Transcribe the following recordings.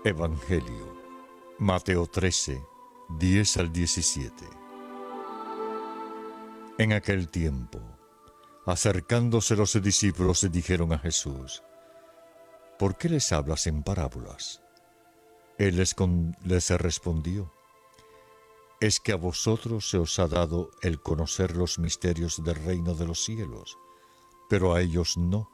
Evangelio, Mateo 13, 10 al 17. En aquel tiempo, acercándose los discípulos, dijeron a Jesús: ¿por qué les hablas en parábolas? Él les respondió: es que a vosotros se os ha dado el conocer los misterios del reino de los cielos, pero a ellos no.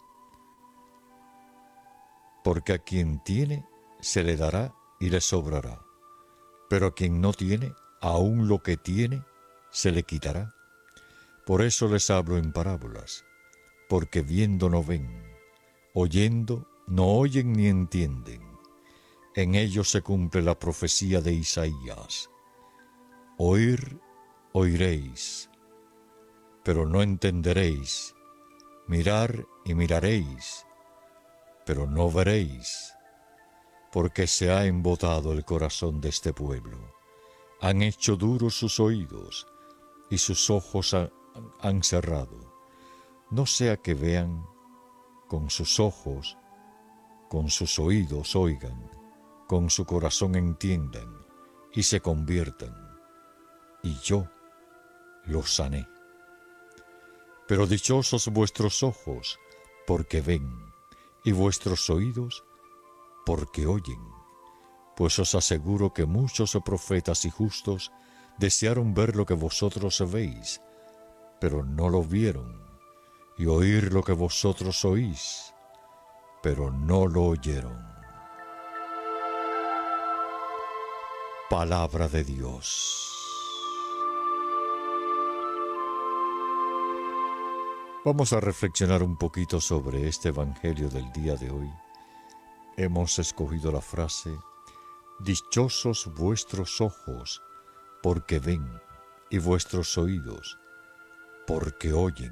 Porque a quien tiene, se le dará y le sobrará, pero a quien no tiene, aun lo que tiene, se le quitará. Por eso les hablo en parábolas, porque viendo no ven, oyendo no oyen ni entienden. En ellos se cumple la profecía de Isaías: oír, oiréis, pero no entenderéis; mirar y miraréis, pero no veréis. Porque se ha embotado el corazón de este pueblo, han hecho duros sus oídos, y sus ojos han cerrado, no sea que vean con sus ojos, con sus oídos oigan, con su corazón entiendan, y se conviertan, y yo los sané. Pero dichosos vuestros ojos, porque ven, y vuestros oídos, porque oyen. Pues os aseguro que muchos profetas y justos desearon ver lo que vosotros veis, pero no lo vieron, y oír lo que vosotros oís, pero no lo oyeron. Palabra de Dios. Vamos a reflexionar un poquito sobre este Evangelio del día de hoy. Hemos escogido la frase: dichosos vuestros ojos, porque ven, y vuestros oídos, porque oyen.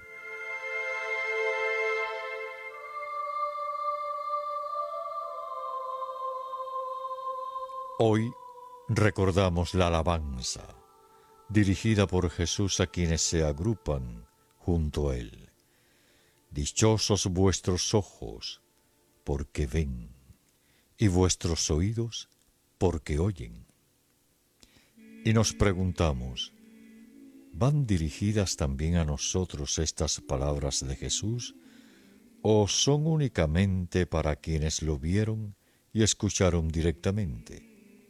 Hoy recordamos la alabanza, dirigida por Jesús a quienes se agrupan junto a Él. Dichosos vuestros ojos, porque ven, y vuestros oídos, porque oyen. Y nos preguntamos: ¿van dirigidas también a nosotros estas palabras de Jesús, o son únicamente para quienes lo vieron y escucharon directamente?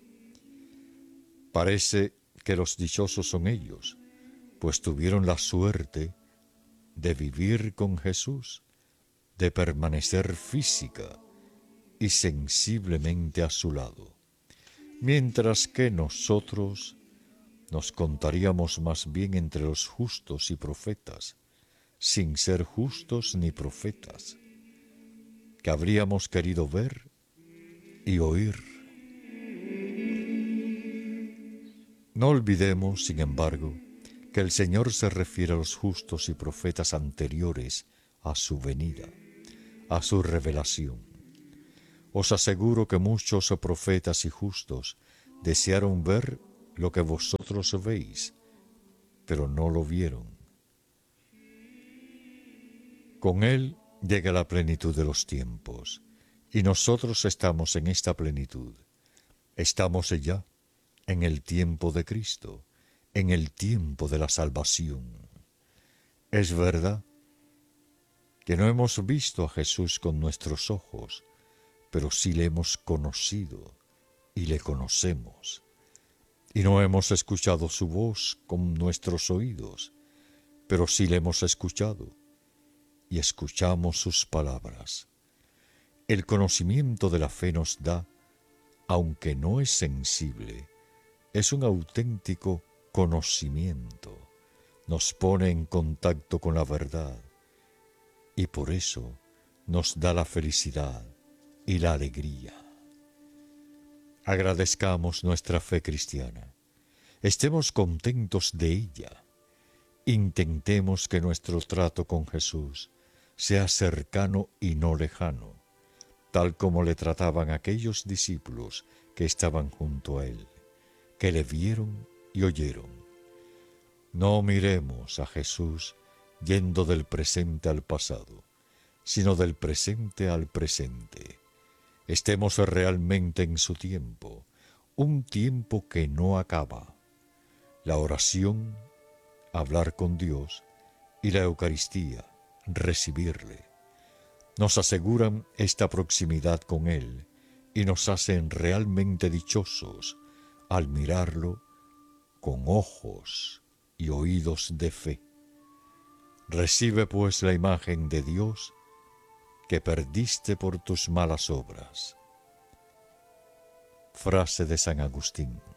Parece que los dichosos son ellos, pues tuvieron la suerte de vivir con Jesús, de permanecer física y sensiblemente a su lado, mientras que nosotros nos contaríamos más bien entre los justos y profetas, sin ser justos ni profetas, que habríamos querido ver y oír. No olvidemos, sin embargo, que el Señor se refiere a los justos y profetas anteriores a su venida, a su revelación. Os aseguro que muchos profetas y justos desearon ver lo que vosotros veis, pero no lo vieron. Con Él llega la plenitud de los tiempos, y nosotros estamos en esta plenitud. Estamos ya en el tiempo de Cristo, en el tiempo de la salvación. Es verdad que no hemos visto a Jesús con nuestros ojos, pero sí le hemos conocido y le conocemos. Y no hemos escuchado su voz con nuestros oídos, pero sí le hemos escuchado y escuchamos sus palabras. El conocimiento de la fe nos da, aunque no es sensible, es un auténtico conocimiento, nos pone en contacto con la verdad y por eso nos da la felicidad y la alegría. Agradezcamos nuestra fe cristiana, estemos contentos de ella, intentemos que nuestro trato con Jesús sea cercano y no lejano, tal como le trataban aquellos discípulos que estaban junto a Él, que le vieron y oyeron. No miremos a Jesús yendo del presente al pasado, sino del presente al presente, estemos realmente en su tiempo, un tiempo que no acaba. La oración, hablar con Dios, y la Eucaristía, recibirle, nos aseguran esta proximidad con Él y nos hacen realmente dichosos al mirarlo con ojos y oídos de fe. Recibe pues la imagen de Dios que perdiste por tus malas obras. Frase de San Agustín.